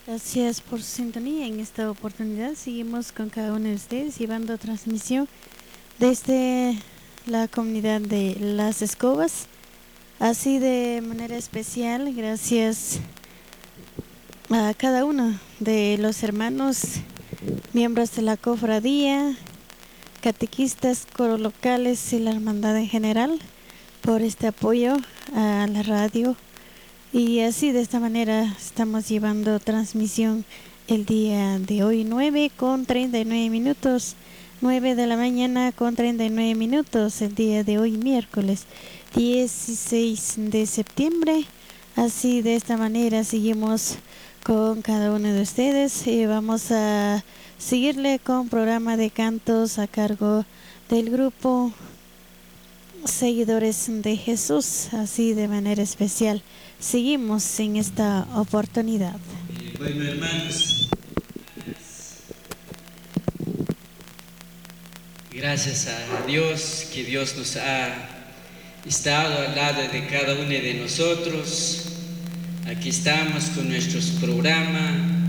Gracias por su sintonía. En esta oportunidad seguimos con cada uno de ustedes llevando transmisión desde la comunidad de Las Escobas. Así de manera especial, gracias a cada uno de los hermanos, miembros de la cofradía, catequistas, coros locales y la hermandad en general por este apoyo a la radio. Y así de esta manera estamos llevando transmisión el día de hoy 9:39, 9 de la mañana con 39 minutos, el día de hoy miércoles 16 de septiembre. Así de esta manera seguimos con cada uno de ustedes y vamos a seguirle con programa de cantos a cargo del grupo Seguidores de Jesús, así de manera especial. Seguimos en esta oportunidad. Bueno, hermanos, gracias a Dios, que Dios nos ha estado al lado de cada uno de nosotros. Aquí estamos con nuestros programas,